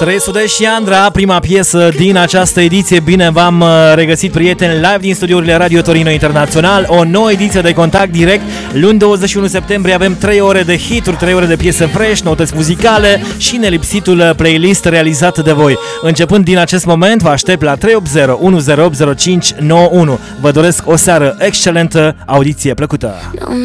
Tresudă și Andra, prima piesă din această ediție. Bine v-am regăsit, prieteni, live din studiourile Radio Torino Internațional. O nouă ediție de Contact Direct. Luni 21 septembrie avem 3 ore de hituri, 3 ore de piese fresh, noutăți muzicale și nelipsitul playlist realizat de voi. Începând din acest moment, vă aștept la 380 108 0591. Vă doresc o seară excelentă, audiție plăcută.